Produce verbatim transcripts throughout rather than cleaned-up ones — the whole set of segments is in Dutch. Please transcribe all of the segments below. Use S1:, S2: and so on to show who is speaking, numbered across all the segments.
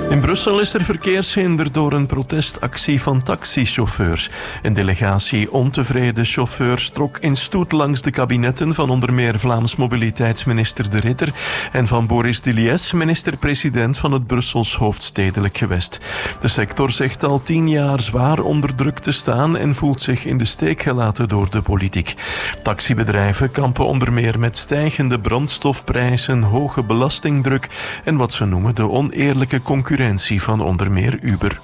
S1: In Brussel is er verkeershinder door een protestactie van taxichauffeurs. Een delegatie ontevreden chauffeurs trok in stoet langs de kabinetten van onder meer Vlaams mobiliteitsminister De Ritter en van Boris Diliès, minister-president van het Brussels hoofdstedelijk gewest. De sector zegt al tien jaar zwaar onder druk te staan en voelt zich in de steek gelaten door de politiek. Taxibedrijven kampen onder meer met stijgende brandstofprijzen, hoge belastingdruk en wat ze noemen de oneerlijke concurrentie van onder meer Uber.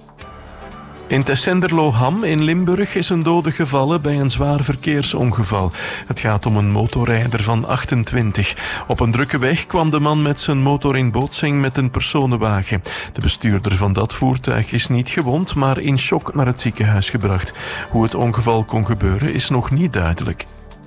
S1: In Tessenderlo-Ham in Limburg is een dode gevallen bij een zwaar verkeersongeval. Het gaat om een motorrijder van achtentwintig. Op een drukke weg kwam de man met zijn motor in botsing met een personenwagen. De bestuurder van dat voertuig is niet gewond, maar in shock naar het ziekenhuis gebracht. Hoe het ongeval kon gebeuren is nog niet duidelijk.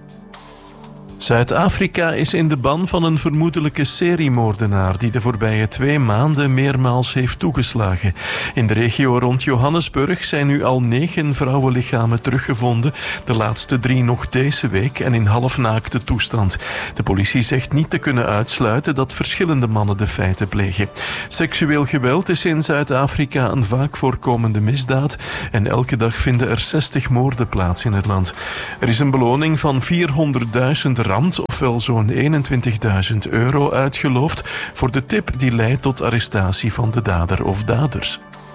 S1: Zuid-Afrika is in de ban van een vermoedelijke seriemoordenaar die de voorbije twee maanden meermaals heeft toegeslagen. In de regio rond Johannesburg zijn nu al negen vrouwenlichamen teruggevonden, de laatste drie nog deze week en in halfnaakte toestand. De politie zegt niet te kunnen uitsluiten dat verschillende mannen de feiten plegen. Seksueel geweld is in Zuid-Afrika een vaak voorkomende misdaad en elke dag vinden er zestig moorden plaats in het land. Er is een beloning van vierhonderdduizend rand, ofwel zo'n eenentwintigduizend euro, uitgeloofd voor de tip die leidt tot arrestatie van de dader of daders.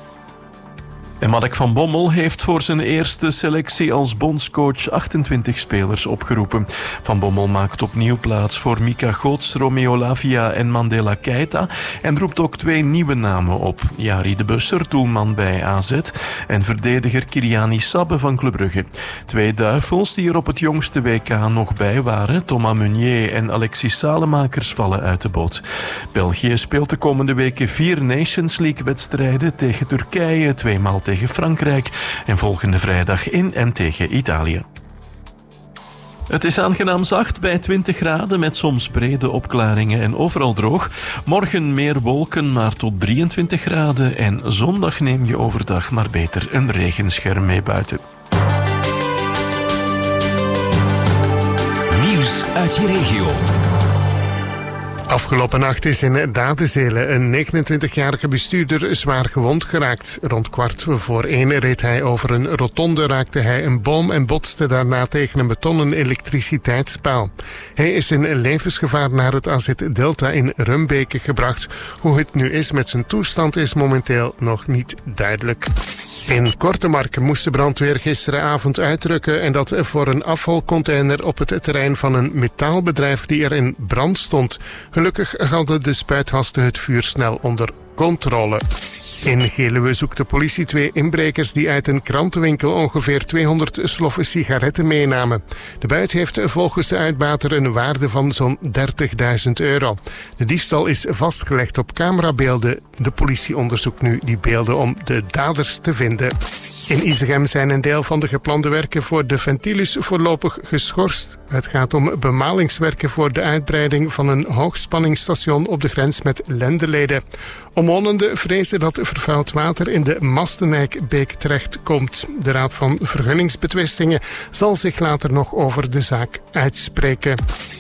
S1: En Mark van Bommel heeft voor zijn eerste selectie als bondscoach achtentwintig spelers opgeroepen. Van Bommel maakt opnieuw plaats voor Mika Goots, Romeo Lavia en Mandela Keita en roept ook twee nieuwe namen op. Jari de Busser, doelman bij A Z, en verdediger Kiriani Sabbe van Club Brugge. Twee duivels die er op het jongste W K nog bij waren, Thomas Meunier en Alexis Salemakers, vallen uit de boot. België speelt de komende weken vier Nations League-wedstrijden tegen Turkije, tweemaal tegen Frankrijk en volgende vrijdag in en tegen Italië. Het is aangenaam zacht bij twintig graden met soms brede opklaringen en overal droog. Morgen meer wolken, maar tot drieëntwintig graden en zondag neem je overdag maar beter een regenscherm mee buiten.
S2: Nieuws uit je regio.
S3: Afgelopen nacht is in Dadenzele een negenentwintigjarige bestuurder zwaar gewond geraakt. Rond kwart voor één reed hij over een rotonde, raakte hij een boom en botste daarna tegen een betonnen elektriciteitspaal. Hij is in levensgevaar naar het A Z Delta in Rumbeke gebracht. Hoe het nu is met zijn toestand is momenteel nog niet duidelijk. In Kortemark moest de brandweer gisteravond uitrukken en dat voor een afvalcontainer op het terrein van een metaalbedrijf die er in brand stond. Gelukkig hadden de spuitgasten het vuur snel onder controle. In Geluwe zoekt de politie twee inbrekers die uit een krantenwinkel ongeveer tweehonderd sloffen sigaretten meenamen. De buit heeft volgens de uitbater een waarde van zo'n dertigduizend euro. De diefstal is vastgelegd op camerabeelden. De politie onderzoekt nu die beelden om de daders te vinden. In Isegem zijn een deel van de geplande werken voor de Ventilus voorlopig geschorst. Het gaat om bemalingswerken voor de uitbreiding van een hoogspanningsstation op de grens met Lendelede. Omwonenden vrezen dat vervuild water in de Mastenijkbeek terechtkomt. De Raad van Vergunningsbetwistingen zal zich later nog over de zaak uitspreken.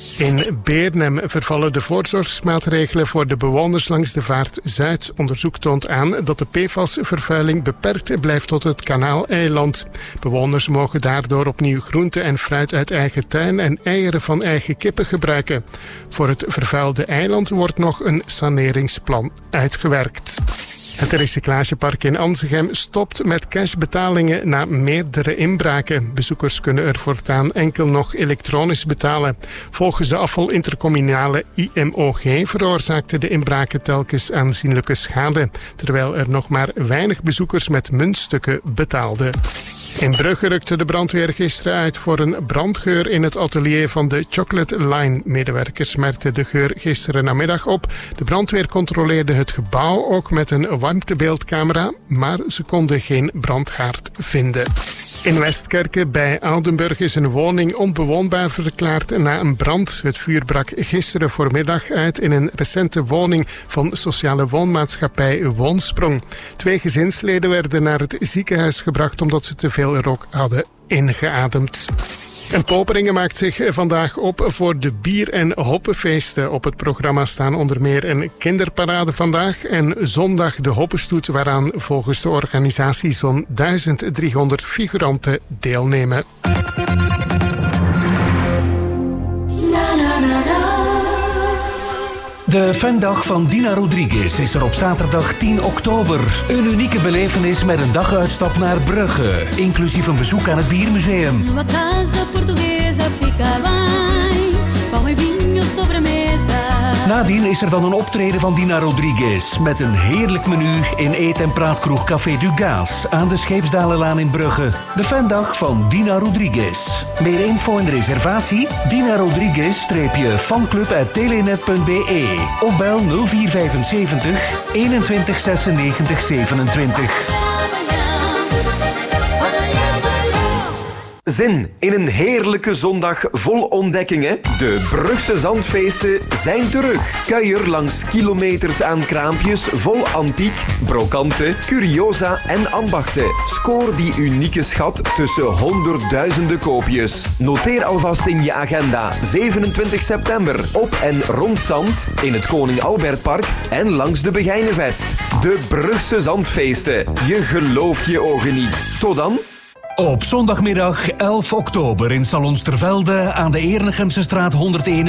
S3: In Beernem vervallen de voorzorgsmaatregelen voor de bewoners langs de Vaart Zuid. Onderzoek toont aan dat de P F A S-vervuiling beperkt blijft tot het Kanaaleiland. Bewoners mogen daardoor opnieuw groente en fruit uit eigen tuin en eieren van eigen kippen gebruiken. Voor het vervuilde eiland wordt nog een saneringsplan uitgewerkt. Het recyclagepark in Anzegem stopt met cashbetalingen na meerdere inbraken. Bezoekers kunnen er voortaan enkel nog elektronisch betalen. Volgens de afvalintercommunale I M O G veroorzaakten de inbraken telkens aanzienlijke schade, terwijl er nog maar weinig bezoekers met muntstukken betaalden. In Brugge rukte de brandweer gisteren uit voor een brandgeur in het atelier van de Chocolate Line. Medewerkers merkten de geur gisteren namiddag op. De brandweer controleerde het gebouw ook met een warmtebeeldcamera, maar ze konden geen brandhaard vinden. In Westkerke bij Oudenburg is een woning onbewoonbaar verklaard na een brand. Het vuur brak gisteren voormiddag uit in een recente woning van sociale woonmaatschappij Woonsprong. Twee gezinsleden werden naar het ziekenhuis gebracht omdat ze te veel rook hadden ingeademd. En Poperingen maakt zich vandaag op voor de bier- en hoppenfeesten. Op het programma staan onder meer een kinderparade vandaag en zondag de hoppenstoet, waaraan volgens de organisatie zo'n duizend driehonderd figuranten deelnemen.
S2: De fandag van Dina Rodriguez is er op zaterdag tien oktober. Een unieke belevenis met een daguitstap naar Brugge, inclusief een bezoek aan het Biermuseum. Nadien is er dan een optreden van Dina Rodriguez met een heerlijk menu in eet- en praatkroeg Café du Gaz aan de Scheepsdalenlaan in Brugge. De fandag van Dina Rodriguez. Meer info en reservatie? Dina Rodriguez-fanclub at telenet punt be of bel nul vier vijfenzeventig eenentwintig zesennegentig zevenentwintig.
S4: Zin in een heerlijke zondag vol ontdekkingen? De Brugse Zandfeesten zijn terug. Kuier langs kilometers aan kraampjes vol antiek, brokante, curiosa en ambachten. Scoor die unieke schat tussen honderdduizenden koopjes. Noteer alvast in je agenda zevenentwintig september op en rond Zand, in het Koning Albertpark en langs de Begijnenvest. De Brugse Zandfeesten. Je gelooft je ogen niet. Tot dan.
S2: Op zondagmiddag elf oktober in Salons Tervelde aan de Ernegemse straat honderdéén.